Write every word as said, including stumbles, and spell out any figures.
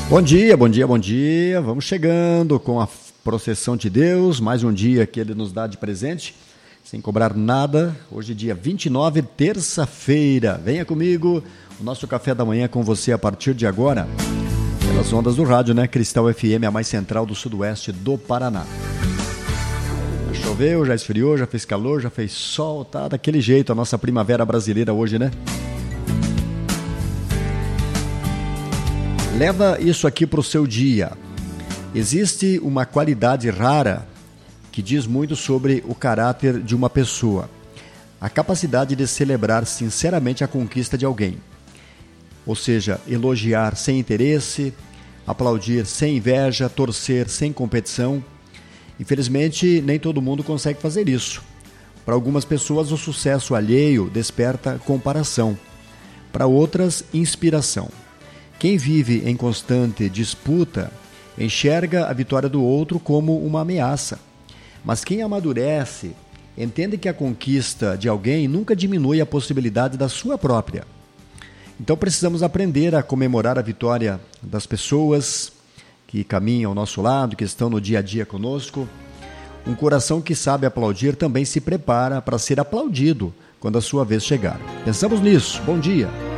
Bom dia, bom dia, bom dia. Vamos chegando com a processão de Deus, mais um dia que Ele nos dá de presente, sem cobrar nada. Hoje, dia vinte e nove, terça-feira. Venha comigo, o nosso café da manhã com você a partir de agora, pelas ondas do rádio, né? Cristal F M, a mais central do sudoeste do Paraná. Já choveu, já esfriou, já fez calor, já fez sol, tá daquele jeito a nossa primavera brasileira hoje, né? Leva isso aqui para o seu dia. Existe uma qualidade rara que diz muito sobre o caráter de uma pessoa. A capacidade de celebrar sinceramente a conquista de alguém. Ou seja, elogiar sem interesse, aplaudir sem inveja, torcer sem competição. Infelizmente, nem todo mundo consegue fazer isso. Para algumas pessoas, o sucesso alheio desperta comparação. Para outras, inspiração. Quem vive em constante disputa enxerga a vitória do outro como uma ameaça. Mas quem amadurece entende que a conquista de alguém nunca diminui a possibilidade da sua própria. Então precisamos aprender a comemorar a vitória das pessoas que caminham ao nosso lado, que estão no dia a dia conosco. Um coração que sabe aplaudir também se prepara para ser aplaudido quando a sua vez chegar. Pensamos nisso. Bom dia.